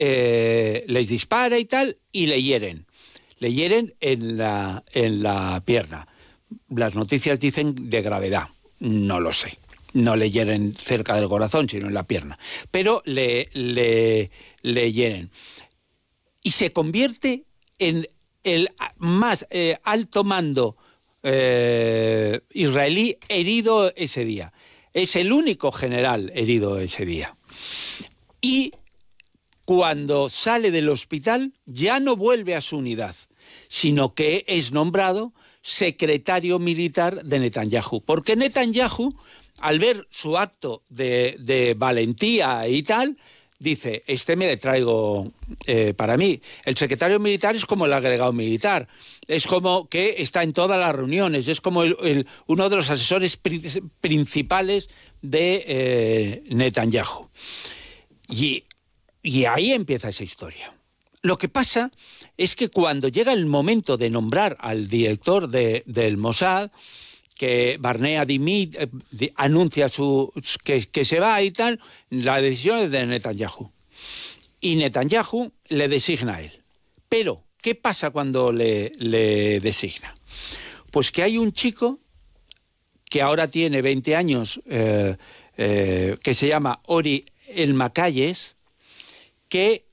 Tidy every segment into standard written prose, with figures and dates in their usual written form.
les dispara y tal, y le hieren. Le hieren en la pierna. Las noticias dicen de gravedad, no lo sé. No le hieren cerca del corazón, sino en la pierna. Pero le hieren. Y se convierte en el más alto mando israelí herido ese día. Es el único general herido ese día. Y cuando sale del hospital ya no vuelve a su unidad, sino que es nombrado secretario militar de Netanyahu. Porque Netanyahu, al ver su acto de valentía y tal, dice, me le traigo para mí. El secretario militar es como el agregado militar, es como que está en todas las reuniones, es como uno de los asesores principales de Netanyahu. Y ahí empieza esa historia. Lo que pasa es que cuando llega el momento de nombrar al director del Mossad, que Barnea anuncia que se va y tal, la decisión es de Netanyahu. Y Netanyahu le designa a él. Pero, ¿qué pasa cuando le designa? Pues que hay un chico que ahora tiene 20 años, que se llama Ori El-Makayes, que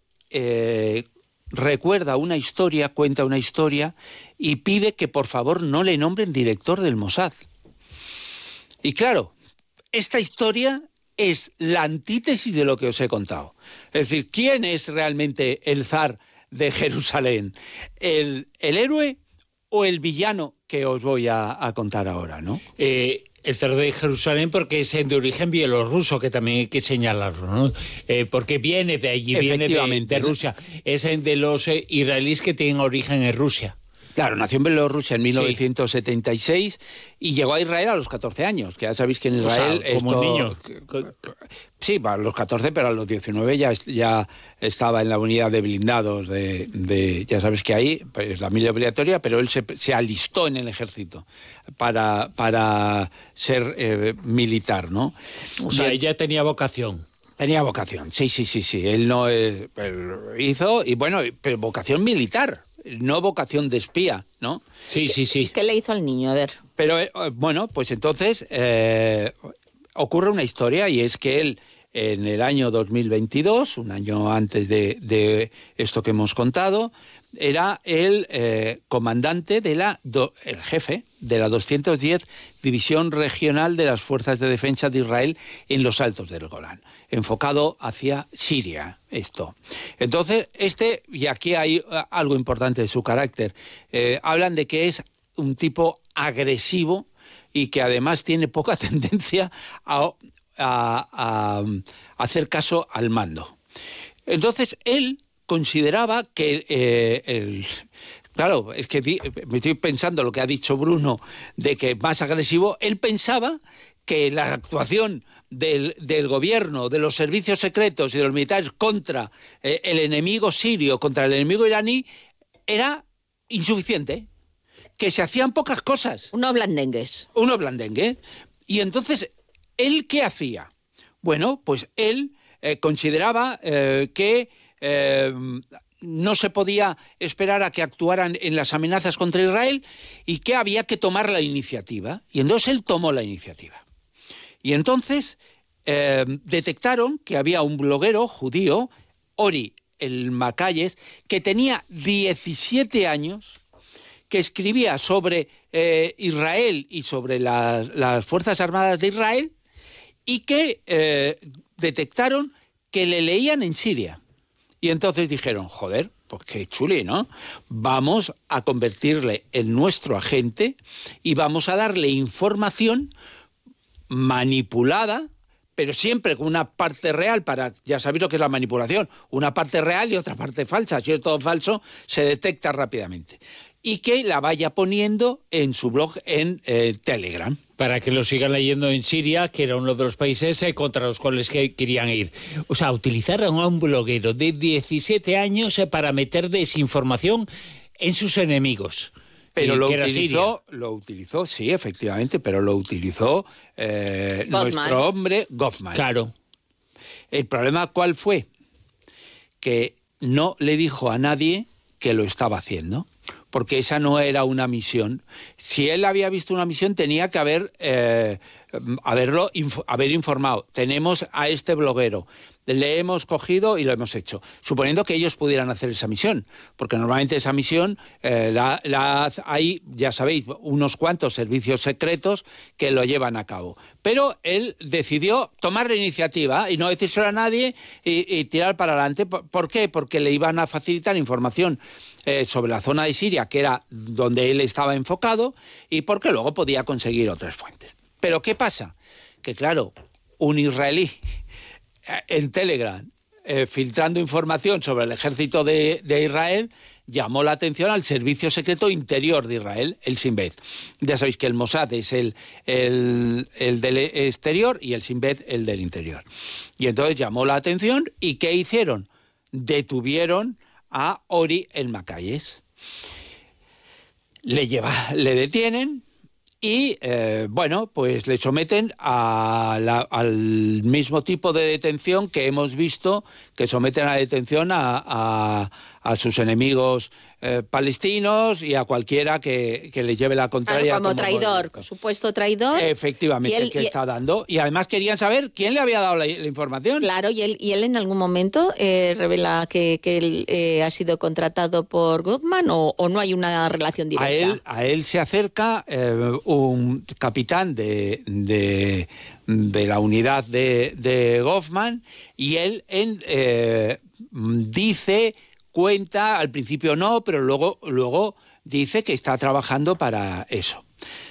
cuenta una historia y pide que por favor no le nombren director del Mossad. Y claro, esta historia es la antítesis de lo que os he contado. Es decir, ¿quién es realmente el zar de Jerusalén? ¿El héroe o el villano que os voy a contar ahora, ¿no? El zar de Jerusalén porque es de origen bielorruso, que también hay que señalarlo, ¿no? Porque viene de allí, viene de Rusia. Es de los israelíes que tienen origen en Rusia. Claro, nació en Bielorrusia en 1976 y llegó a Israel a los 14 años, que ya sabéis que en Israel... como niño. Sí, a los 14, pero a los 19 ya estaba en la unidad de blindados ya sabes que ahí es la milla obligatoria, pero él se alistó en el ejército para ser militar, ¿no? O sea, ella tenía vocación. Tenía vocación, sí. Él no hizo, y bueno, pero vocación militar. No vocación de espía, ¿no? Sí. ¿Qué le hizo al niño? A ver. Pero, bueno, pues entonces ocurre una historia, y es que él, en el año 2022, un año antes de esto que hemos contado, era el comandante el jefe de la 210 División Regional de las Fuerzas de Defensa de Israel en los Altos del Golán, enfocado hacia Siria, esto. Entonces, y aquí hay algo importante de su carácter, hablan de que es un tipo agresivo y que además tiene poca tendencia a hacer caso al mando. Entonces, él consideraba que claro, es que me estoy pensando lo que ha dicho Bruno, de que más agresivo, él pensaba que la actuación del gobierno, de los servicios secretos y de los militares contra el enemigo sirio, contra el enemigo iraní, era insuficiente, que se hacían pocas cosas. Unos blandengues. Y entonces, ¿él qué hacía? Bueno, pues él consideraba que no se podía esperar a que actuaran en las amenazas contra Israel y que había que tomar la iniciativa. Y entonces él tomó la iniciativa. Y entonces detectaron que había un bloguero judío, Ori El-Makayes, que tenía 17 años, que escribía sobre Israel y sobre las Fuerzas Armadas de Israel, y que detectaron que le leían en Siria. Y entonces dijeron, joder, pues qué chuli, ¿no? Vamos a convertirle en nuestro agente y vamos a darle información manipulada, pero siempre con una parte real, ya sabéis lo que es la manipulación, una parte real y otra parte falsa. Si es todo falso, se detecta rápidamente. Y que la vaya poniendo en su blog en Telegram. Para que lo sigan leyendo en Siria, que era uno de los países contra los cuales querían ir. O sea, utilizaron a un bloguero de 17 años para meter desinformación en sus enemigos. Pero lo utilizó, sí, efectivamente, pero lo utilizó nuestro hombre Goffman. Claro. El problema, ¿cuál fue? Que no le dijo a nadie que lo estaba haciendo, porque esa no era una misión. Si él había visto una misión, tenía que haber informado. Tenemos a este bloguero, le hemos cogido y lo hemos hecho, suponiendo que ellos pudieran hacer esa misión, porque normalmente esa misión hay, ya sabéis, unos cuantos servicios secretos que lo llevan a cabo. Pero él decidió tomar la iniciativa y no decírselo a nadie y tirar para adelante. ¿Por qué? Porque le iban a facilitar información sobre la zona de Siria, que era donde él estaba enfocado, y porque luego podía conseguir otras fuentes. Pero ¿qué pasa? Que claro, un israelí en Telegram filtrando información sobre el ejército de Israel llamó la atención al Servicio Secreto Interior de Israel, el Shin Bet. Ya sabéis que el Mossad es el del exterior y el Shin Bet el del interior. Y entonces llamó la atención y ¿qué hicieron? Detuvieron a Ori el-Makayes. Le detienen y, pues le someten al mismo tipo de detención que hemos visto, que someten a detención a sus enemigos palestinos y a cualquiera que le lleve la contraria. Como traidor, supuesto traidor. Efectivamente, que está dando. Y además querían saber quién le había dado la información. Claro, y él en algún momento revela que él ha sido contratado por Goffman o no hay una relación directa. A él se acerca un capitán de la unidad de Goffman y él cuenta, al principio no, pero luego dice que está trabajando para eso.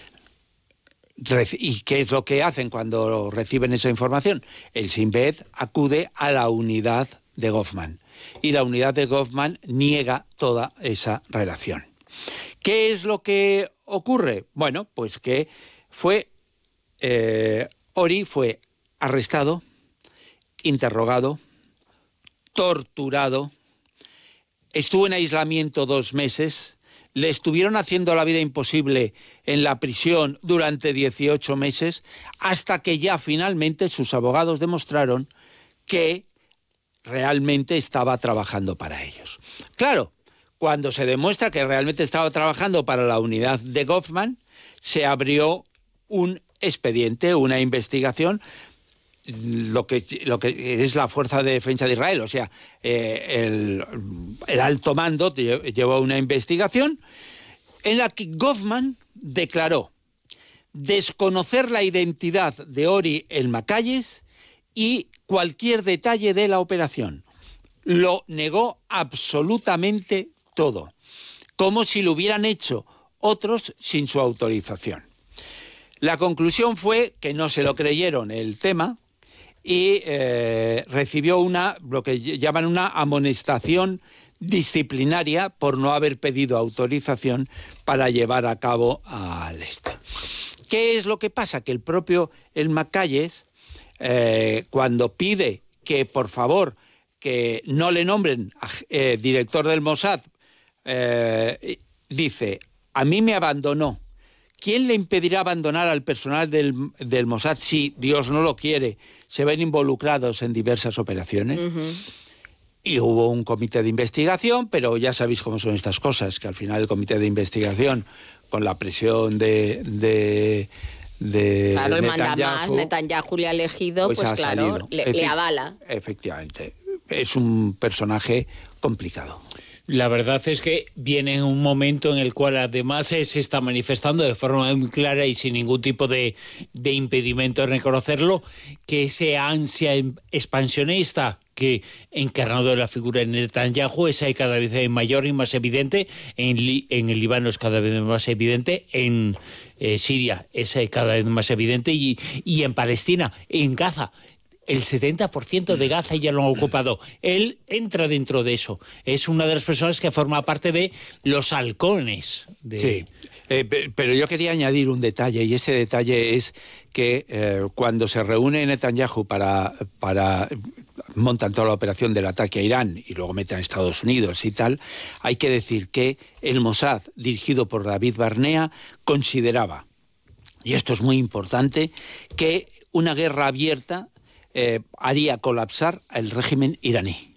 ¿Y qué es lo que hacen cuando reciben esa información? El Shin Bet acude a la unidad de Goffman y la unidad de Goffman niega toda esa relación. ¿Qué es lo que ocurre? Bueno, pues que Ori fue arrestado, interrogado, torturado, estuvo en aislamiento 2 meses, le estuvieron haciendo la vida imposible en la prisión durante 18 meses, hasta que ya finalmente sus abogados demostraron que realmente estaba trabajando para ellos. Claro, cuando se demuestra que realmente estaba trabajando para la unidad de Goffman, se abrió un expediente, una investigación, lo que es la Fuerza de Defensa de Israel, o sea, el alto mando llevó una investigación en la que Goffman declaró desconocer la identidad de Ori el-Makayes y cualquier detalle de la operación. Lo negó absolutamente todo, como si lo hubieran hecho otros sin su autorización. La conclusión fue que no se lo creyeron el tema y recibió lo que llaman una amonestación disciplinaria por no haber pedido autorización para llevar a cabo al este. ¿Qué es lo que pasa? Que el propio el-Makayes, cuando pide que por favor que no le nombren director del Mossad, dice, a mí me abandonó. ¿Quién le impedirá abandonar al personal del Mossad si, Dios no lo quiere, se ven involucrados en diversas operaciones? Uh-huh. Y hubo un comité de investigación, pero ya sabéis cómo son estas cosas, que al final el comité de investigación, con la presión de claro, el manda más, Netanyahu le ha elegido, pues claro, le avala. Efectivamente, es un personaje complicado. La verdad es que viene en un momento en el cual además se está manifestando de forma muy clara y sin ningún tipo de impedimento en reconocerlo, que ese ansia expansionista que encarnado en la figura de Netanyahu es cada vez mayor y más evidente, en el Líbano es cada vez más evidente, en Siria es cada vez más evidente y en Palestina, en Gaza. El 70% de Gaza ya lo han ocupado. Él entra dentro de eso. Es una de las personas que forma parte de los halcones. Sí, pero yo quería añadir un detalle, y ese detalle es que cuando se reúne Netanyahu para montan toda la operación del ataque a Irán y luego meten a Estados Unidos y tal, hay que decir que el Mossad, dirigido por David Barnea, consideraba, y esto es muy importante, que una guerra abierta haría colapsar el régimen iraní.